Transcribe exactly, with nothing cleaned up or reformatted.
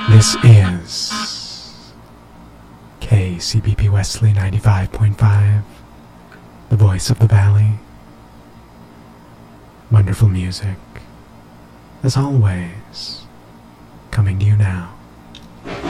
This is K C B P Wesley ninety-five point five, the voice of the valley. Wonderful music, as always, coming to you now.